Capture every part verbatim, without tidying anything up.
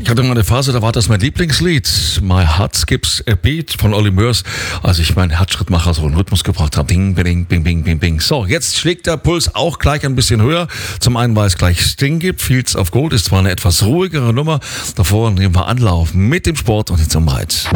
Ich hatte mal eine Phase, da war das mein Lieblingslied. My Heart Skips a Beat von Olly Murs, als ich meinen Herzschrittmacher so einen Rhythmus gebracht habe. Bing, bing, bing, bing, bing, bing. So, jetzt schlägt der Puls auch gleich ein bisschen höher. Zum einen, weil es gleich Sting gibt. Fields of Gold ist zwar eine etwas ruhigere Nummer. Davor nehmen wir Anlauf mit dem Sport und jetzt um weit.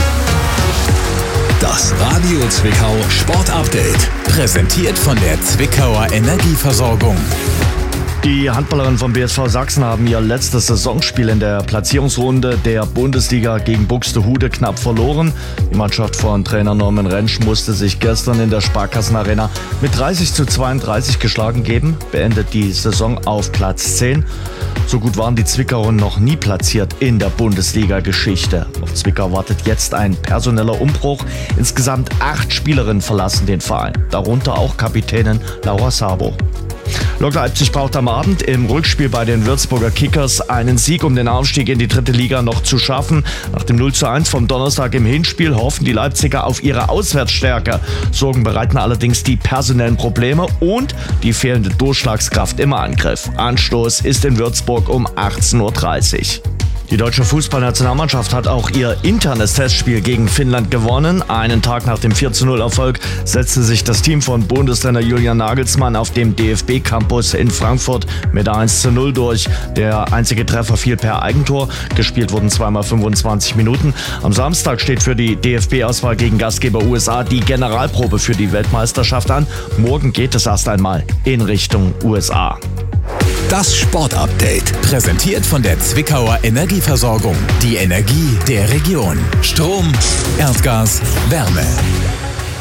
Das Radio Zwickau Sport Update. Präsentiert von der Zwickauer Energieversorgung. Die Handballerinnen vom B S V Sachsen haben ihr letztes Saisonspiel in der Platzierungsrunde der Bundesliga gegen Buxtehude knapp verloren. Die Mannschaft von Trainer Norman Rentsch musste sich gestern in der Sparkassenarena mit dreißig zu zweiunddreißig geschlagen geben, beendet die Saison auf Platz zehn. So gut waren die Zwickauer noch nie platziert in der Bundesliga-Geschichte. Auf Zwickau wartet jetzt ein personeller Umbruch. Insgesamt acht Spielerinnen verlassen den Verein, darunter auch Kapitänin Laura Sabo. Lok Leipzig braucht am Abend im Rückspiel bei den Würzburger Kickers einen Sieg, um den Aufstieg in die dritte Liga noch zu schaffen. Nach dem null zu eins vom Donnerstag im Hinspiel hoffen die Leipziger auf ihre Auswärtsstärke. Sorgen bereiten allerdings die personellen Probleme und die fehlende Durchschlagskraft im Angriff. Anstoß ist in Würzburg um achtzehn Uhr dreißig. Die deutsche Fußballnationalmannschaft hat auch ihr internes Testspiel gegen Finnland gewonnen. Einen Tag nach dem vier zu null Erfolg setzte sich das Team von Bundestrainer Julian Nagelsmann auf dem D F B-Campus in Frankfurt mit eins zu null durch. Der einzige Treffer fiel per Eigentor. Gespielt wurden zweimal fünfundzwanzig Minuten. Am Samstag steht für die D F B-Auswahl gegen Gastgeber U S A die Generalprobe für die Weltmeisterschaft an. Morgen geht es erst einmal in Richtung U S A. Das Sportupdate, präsentiert von der Zwickauer Energieversorgung. Die Energie der Region. Strom, Erdgas, Wärme.